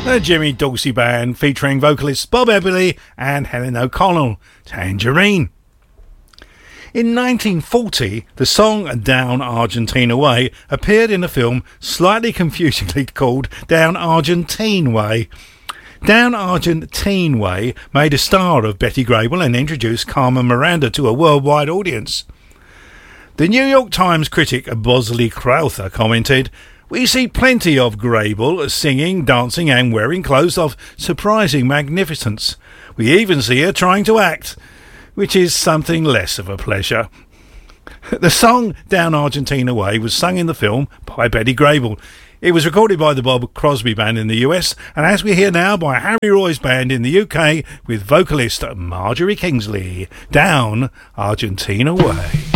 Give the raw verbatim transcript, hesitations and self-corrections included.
The Jimmy Dorsey Band featuring vocalists Bob Eberly and Helen O'Connell, Tangerine. In nineteen forty, the song Down Argentina Way appeared in a film slightly confusingly called Down Argentine Way. Down Argentine Way made a star of Betty Grable and introduced Carmen Miranda to a worldwide audience. The New York Times critic Bosley Crowther commented, "We see plenty of Grable singing, dancing and wearing clothes of surprising magnificence. We even see her trying to act, which is something less of a pleasure." The song Down Argentina Way was sung in the film by Betty Grable. It was recorded by the Bob Crosby Band in the U S and, as we hear now, by Harry Roy's band in the U K with vocalist Marjorie Kingsley. Down Argentina Way.